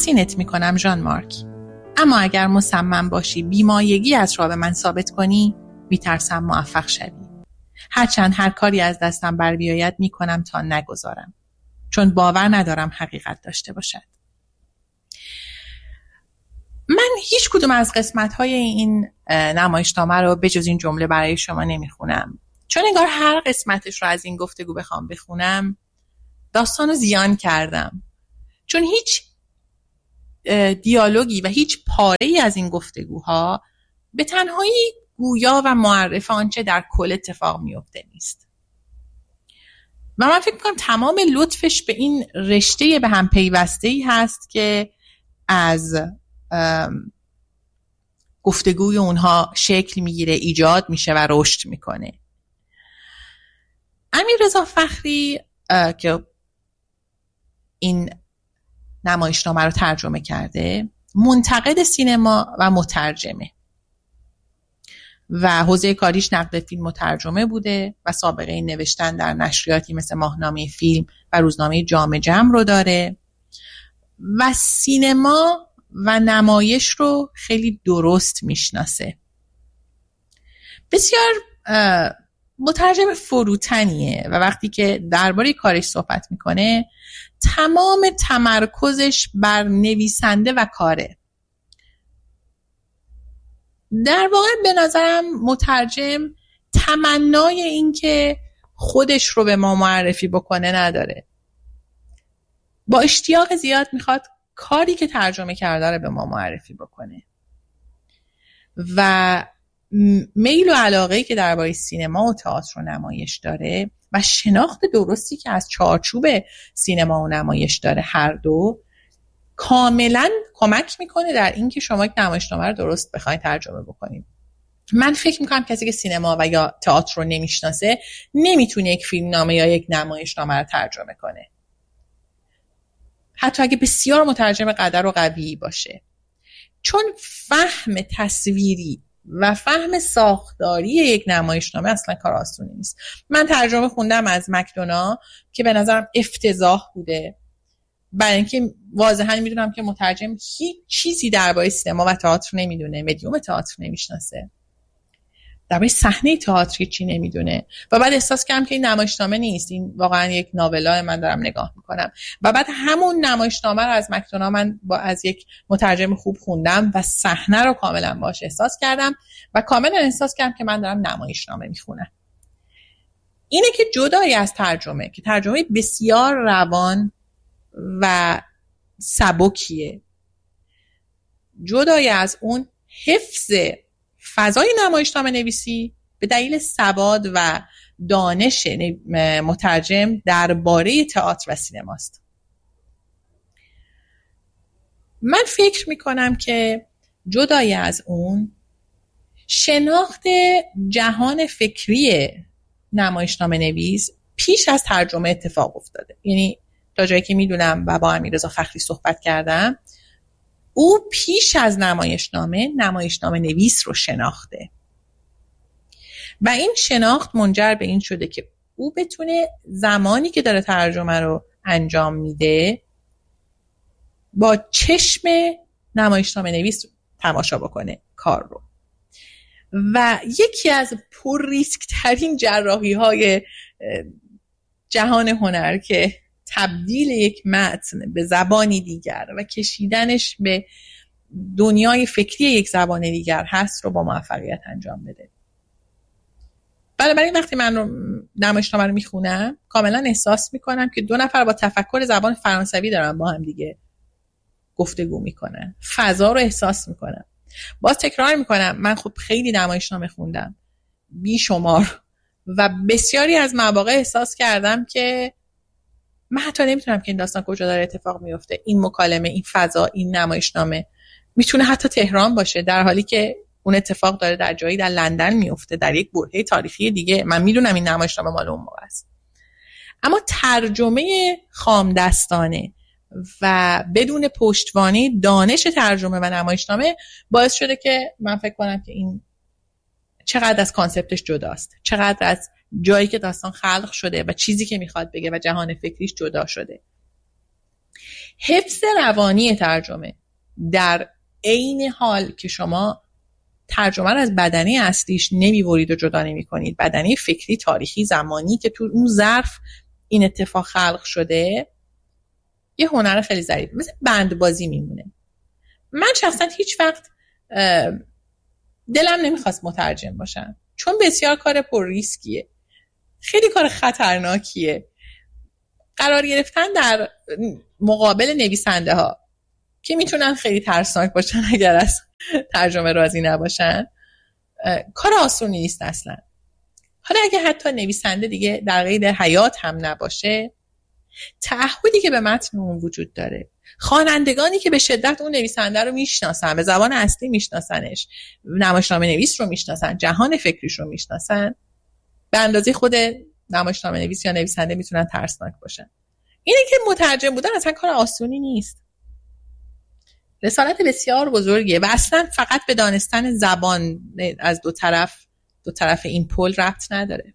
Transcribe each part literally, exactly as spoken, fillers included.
تحسینت میکنم ژان مارک، اما اگر مصمم باشی بیمایگی از را به من ثابت کنی، میترسم موفق شوی. هرچند هر کاری از دستم بر بیاید میکنم تا نگذارم، چون باور ندارم حقیقت داشته باشد. من هیچ کدوم از قسمت‌های این نمایشنامه رو به جز این جمله برای شما نمیخونم، چون انگار هر قسمتش رو از این گفتگو بخوام بخونم داستانو زیان کردم، چون هیچ دیالوگی و هیچ پاره‌ای از این گفتگوها به تنهایی گویا و معرف آنچه در کل اتفاق میفته نیست. و من فکر می‌کنم تمام لطفش به این رشته به هم پیوسته‌ای هست که از گفتگوی اونها شکل میگیره، ایجاد میشه و رشد میکنه. امیررضا فخری که این نمایشنامه رو ترجمه کرده، منتقد سینما و مترجمه و حوزه کاریش نقد فیلم و ترجمه بوده و سابقه این نوشتن در نشریاتی مثل ماهنامه فیلم و روزنامه جام جم رو داره و سینما و نمایش رو خیلی درست میشناسه. بسیار مترجم فروتنیه و وقتی که درباره کارش صحبت میکنه تمام تمرکزش بر نویسنده و کاره. در واقع به نظرم مترجم تمنای این که خودش رو به ما معرفی بکنه نداره. با اشتیاق زیاد میخواد کاری که ترجمه کرده رو به ما معرفی بکنه و میل و علاقه‌ای که درباره سینما و تئاتر و نمایش داره و شناخت درستی که از چارچوب سینما و نمایش داره، هر دو کاملا کمک میکنه در این که شما یک نمایشنامه رو درست بخواید ترجمه بکنید. من فکر میکنم کسی که سینما و یا تئاتر رو نمیشناسه نمیتونه یک فیلمنامه یا یک نمایشنامه رو ترجمه کنه، حتی اگه بسیار مترجم قدر و قوی باشه، چون فهم تصویری و فهم ساختاری یک نمایشنامه اصلا کار آسونی نیست. من ترجمه خوندم از مکدونا که به نظرم افتضاح بوده، برای اینکه واضحا میدونم که مترجم هیچ چیزی درباره سینما و تئاتر نمیدونه، مدیوم تئاتر نمیشناسه، درباره صحنه تئاتر چی نمیدونه و بعد احساس کردم که این نمایشنامه نیست، این واقعا یک ناولا من دارم نگاه میکنم. و بعد همون نمایشنامه رو از مکدونا من با از یک مترجم خوب خوندم و صحنه رو کاملا باهاش احساس کردم و کاملا احساس کردم که من دارم نمایشنامه میخونم. اینه که جدای از ترجمه که ترجمه بسیار روان و سبکیه، جدای از اون حفظ فضای نمایشنامه نویسی به دلیل سواد و دانش مترجم درباره تئاتر و سینماست. من فکر میکنم که جدای از اون شناخت جهان فکری نمایشنامه نویس پیش از ترجمه اتفاق افتاده. یعنی تا جایی که میدونم و با امیررضا فخری صحبت کردم، او پیش از نمایشنامه نمایشنامه نویس رو شناخته و این شناخت منجر به این شده که او بتونه زمانی که داره ترجمه رو انجام میده با چشم نمایشنامه نویس تماشا بکنه کار رو. و یکی از پر ریسک ترین جراحی های جهان هنر که تبدیل یک متن به زبانی دیگر و کشیدنش به دنیای فکری یک زبان دیگر هست رو با موفقیت انجام بده. بنابراین وقتی من رو نمایشنامه رو میخونم کاملا احساس میکنم که دو نفر با تفکر زبان فرانسوی دارن با هم دیگه گفتگو میکنن، فضا رو احساس میکنم. باز تکرار میکنم، من خب خیلی نمایشنامه خوندم بیشمار و بسیاری از مواقع احساس کردم که من حتی نمیتونم که این داستان کجا داره اتفاق میفته، این مکالمه، این فضا، این نمایشنامه میتونه حتی تهران باشه، در حالی که اون اتفاق داره در جایی در لندن میفته، در یک برهه تاریخی دیگه. من میدونم این نمایشنامه مال اون موقع است، اما ترجمه خامدستانه و بدون پشتوانه دانش ترجمه و نمایشنامه باعث شده که من فکر کنم که این چقدر از کانسپتش جداست، چقدر از جایی که داستان خلق شده و چیزی که میخواد بگه و جهان فکریش جدا شده. حفظ روانی ترجمه در عین حال که شما ترجمه رو از بدنه اصلیش نمی‌برید و جدا نمی‌کنید، بدنه فکری، تاریخی، زمانی که تو اون ظرف این اتفاق خلق شده، یه هنر خیلی ظریف مثل بندبازی میمونه. من شخصا هیچ وقت دلم نمیخواست مترجم باشم، چون بسیار کار پر ریسکیه، خیلی کار خطرناکیه. قرار گرفتن در مقابل نویسنده ها که میتونن خیلی ترسناک باشن اگر از ترجمه راضی نباشن، کار آسونی نیست اصلا. حالا اگه حتی نویسنده دیگه در قید حیات هم نباشه، تعهدی که به متن اون وجود داره، خوانندگانی که به شدت اون نویسنده رو میشناسن، به زبان اصلی میشناسنش، نمایشنامه نویس رو میشناسن، جهان فکریش رو میشناسن، به اندازه خود نمایشنامه نویس یا نویسنده میتونن ترسناک باشن. اینه که مترجم بودن اصلا کار آسونی نیست، رسالت بسیار بزرگیه و اصلا فقط به دانستن زبان از دو طرف دو طرف این پل ربط نداره.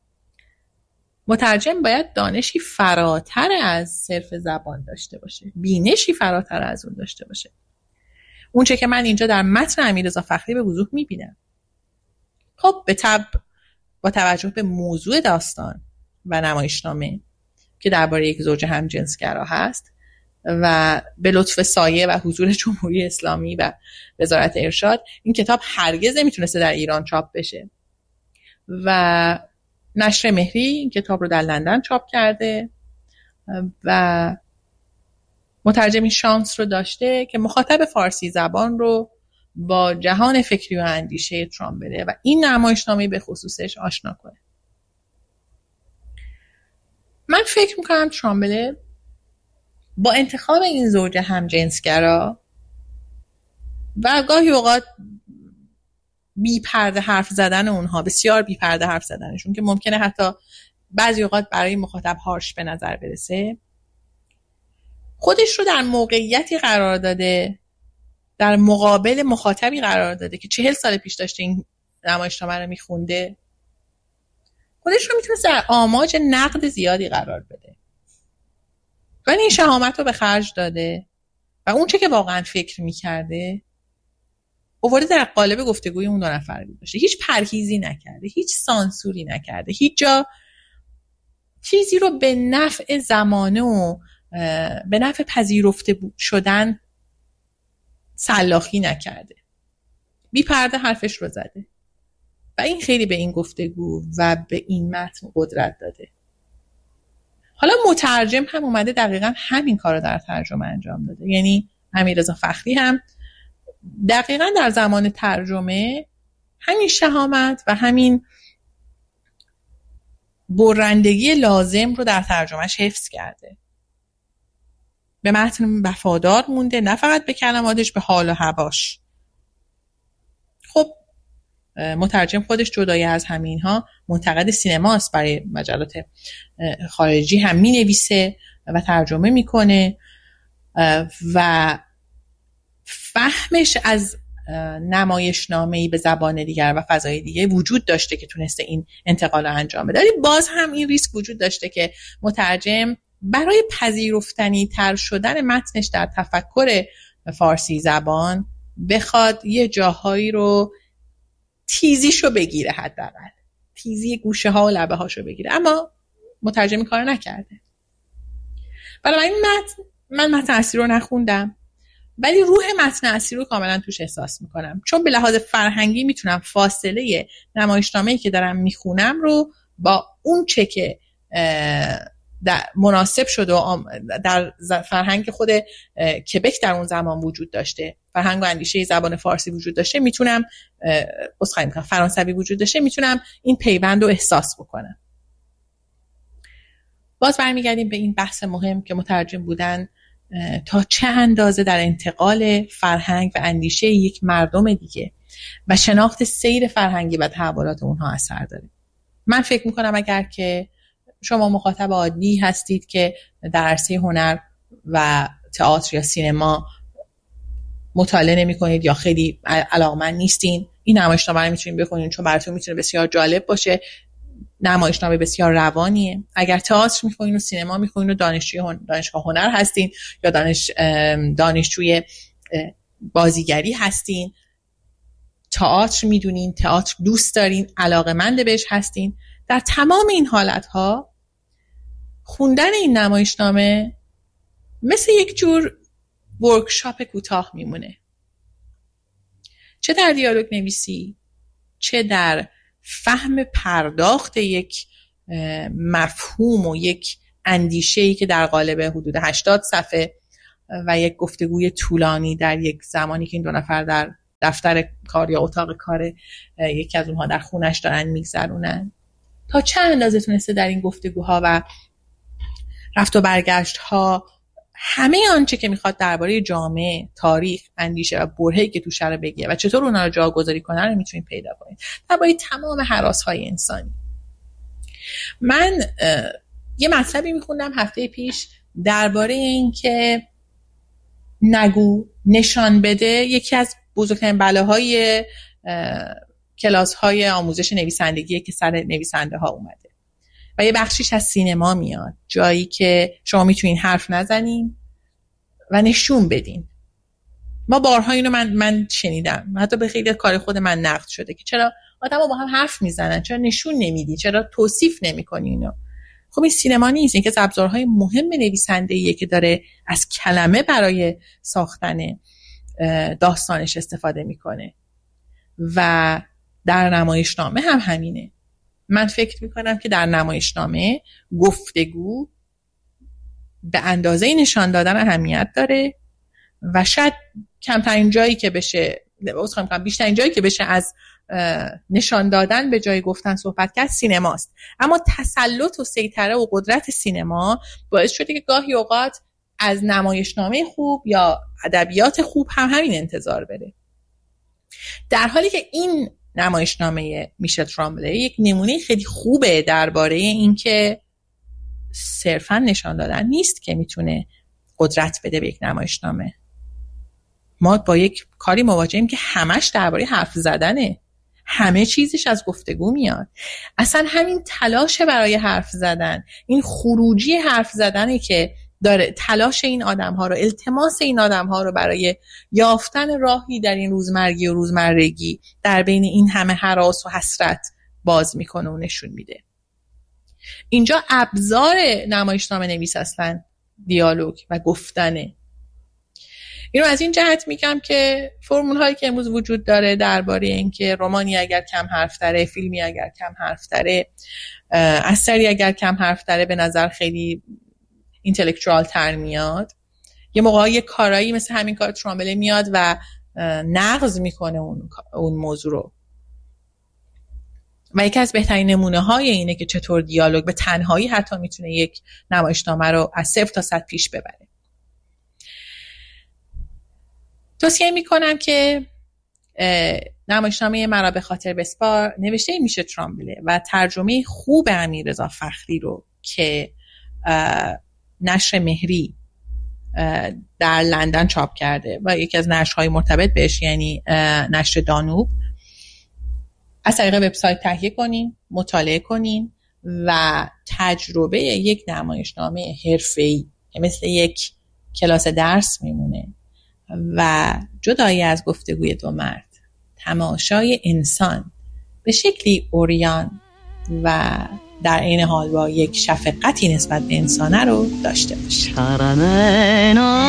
مترجم باید دانشی فراتر از صرف زبان داشته باشه، بینشی فراتر از اون داشته باشه. اون چه که من اینجا در متن امیررضا فخری به وضوح میبینم. خب به طب با توجه به موضوع داستان و نمایشنامه که درباره یک زوج همجنسگرا هست و به لطف سایه و حضور جمهوری اسلامی و وزارت ارشاد، این کتاب هرگز نمیتونسته در ایران چاپ بشه و نشر مهری این کتاب رو در لندن چاپ کرده و مترجم این شانس رو داشته که مخاطب فارسی زبان رو با جهان فکری و اندیشه ترامبله و این نمایشنامه به خصوصش آشنا کنه. من فکر میکنم ترامبله با انتخاب این زوج همجنسگرا و گاهی اوقات بی پرده حرف زدن اونها، بسیار بی پرده حرف زدنشون که ممکنه حتی بعضی اوقات برای مخاطب هارش به نظر برسه، خودش رو در موقعیتی قرار داده، در مقابل مخاطبی قرار داده که چهل سال پیش داشته این نمایشنامه رو میخونده، خودش رو میتونه در آماج نقد زیادی قرار بده و این شهامت رو به خرج داده و اون چه که واقعا فکر میکرده اوورده در قالب گفتگوی اون دو نفر باشه. هیچ پرهیزی نکرده، هیچ سانسوری نکرده، هیچ جا چیزی رو به نفع زمانه و به نفع پذیرفته شدن سلاخی نکرده، بی پرده حرفش رو زده و این خیلی به این گفتگو و به این متن قدرت داده. حالا مترجم هم اومده دقیقاً همین کار رو در ترجمه انجام داده، یعنی امیررضا فخری هم دقیقاً در زمان ترجمه همین شهامت و همین برندگی لازم رو در ترجمهش حفظ کرده، به متن وفادار مونده، نه فقط به کلماتش، به حال و هواش. خب مترجم خودش جدای از همینها منتقد سینماست، برای مجلات خارجی هم می نویسه و ترجمه میکنه و فهمش از نمایشنامه‌ای به زبان دیگر و فضای دیگه وجود داشته که تونسته این انتقال رو انجام بده. ولی باز هم این ریسک وجود داشته که مترجم برای پذیرفتنی تر شدن متنش در تفکر فارسی زبان بخواد یه جاهایی رو تیزیشو بگیره، حداقل تیزی گوشه ها و لبه هاشو بگیره، اما مترجم این کارو نکرده. برای این متن من متن اصلی رو نخوندم ولی روح متن اصلی رو کاملا توش احساس میکنم، چون به لحاظ فرهنگی میتونم فاصله نمایشنامه‌ای که دارم میخونم رو با اون چه که در مناسب شده و در فرهنگ خود کبک در اون زمان وجود داشته، فرهنگ و اندیشه زبان فارسی وجود داشته، میتونم اسخای میکنم فرانسوی وجود داشته، میتونم این پیوند رو احساس بکنم. باز برمیگردیم به این بحث مهم که مترجم بودن تا چه اندازه در انتقال فرهنگ و اندیشه یک مردم دیگه و شناخت سیر فرهنگی و تحولات اونها اثر داره. من فکر میکنم اگر که شما مخاطب عادی هستید که در عرصه هنر و تئاتر یا سینما مطالعه نمی کنید یا خیلی علاقمند نیستین، این نمایشنامه رو میتونید بخونید چون براتون میتونه بسیار جالب باشه. نمایشنامه بسیار روانیه. اگر تئاتر میخونین و سینما میخونین و دانشجوی دانشگاه هنر هستین یا دانش دانشجوی بازیگری هستین، تئاتر میدونین، تئاتر دوست دارین، علاقه‌مند بهش هستین، در تمام این حالتها خوندن این نمایشنامه مثل یک جور ورکشاپ کوتاه میمونه. چه در دیالوگ نویسی، چه در فهم پرداخت یک مفهوم و یک اندیشه‌ای که در قالب حدود هشتاد صفحه و یک گفتگوی طولانی در یک زمانی که این دو نفر در دفتر کار یا اتاق کار یکی از اونها در خونش دارن میگذرونن، تا چه اندازه تونسته در این گفتگوها و رفت و برگشت ها همه آنچه که میخواد درباره جامعه، تاریخ، اندیشه و برهه‌ای که توش رو بگه و چطور اونا رو جاگذاری کنن رو میتونید پیدا کنید. درباره تمام هراس‌های انسانی. من یه مطلبی میخوندم هفته پیش درباره این که نگو نشان بده یکی از بزرگترین بلاهای کلاس‌های آموزش نویسندگی که سر نویسنده ها اومده و یه بخشیش از سینما میاد، جایی که شما میتونین حرف نزنین و نشون بدین. ما بارها اینو من من شنیدم، حتی به خیلی کار خود من نقد شده که چرا آدم‌ها با هم حرف میزنن، چرا نشون نمیدی، چرا توصیف نمی‌کنی اینو. خب این سینما نیست، این که ابزارهای مهم نویسنده‌ایه که داره از کلمه برای ساختن داستانش استفاده میکنه و در نمایشنامه هم همینه. من فکر میکنم که در نمایشنامه گفتگو به اندازه نشان دادن اهمیت داره و شاید کمترین جایی که بشه اصلا میگم بیشترین جایی که بشه از نشان دادن به جای گفتن صحبت کرد سینماست. اما تسلط و سیطره و قدرت سینما باعث شده که گاهی اوقات از نمایشنامه خوب یا ادبیات خوب هم همین انتظار بره، در حالی که این نمایشنامه میشل ترامبله یک نمونه خیلی خوبه درباره این که صرفا نشان دادن نیست که میتونه قدرت بده به یک نمایشنامه. ما با یک کاری مواجهیم که همش درباره حرف زدنه، همه چیزش از گفتگو میاد. اصلا همین تلاش برای حرف زدن، این خروجی حرف زدنه که داره تلاش این آدم‌ها رو، التماس این آدم‌ها رو برای یافتن راهی در این روزمرگی و روزمرگی در بین این همه هراس و حسرت باز میکنه و نشون میده. اینجا ابزار نمایشنامه نویس اصلا دیالوگ و گفتنه. اینو از این جهت میگم که فرمول هایی که امروز وجود داره درباره اینکه رمانی اگر کم حرف داره، فیلمی اگر کم حرف داره، اثری اگر کم حرف داره به نظر خیلی اینتלקچوال تر میاد. یه موقعی یه کارایی مثل همین کار ترامبله میاد و نقض میکنه اون اون موضوع رو. و یکی از بهترین نمونه های اینه که چطور دیالوگ به تنهایی حتی میتونه یک نمایشنامه رو از صفر تا صد پیش ببره. توصیه میکنم که نمایشنامه مرا به خاطر بسپار نوشته میشه ترامبله و ترجمه خوب امیررضا فخری رو که نشر مهری در لندن چاپ کرده و یکی از نشرهای مرتبط بهش یعنی نشر دانوب از طریق وبسایت تهیه کنین، مطالعه کنین و تجربه یک نمایشنامه حرفه‌ای که مثل یک کلاس درس میمونه و جدایی از گفتگوی دو مرد، تماشای انسان به شکلی عریان و در این حال با یک شفقتی نسبت به انسانه رو داشته باشه.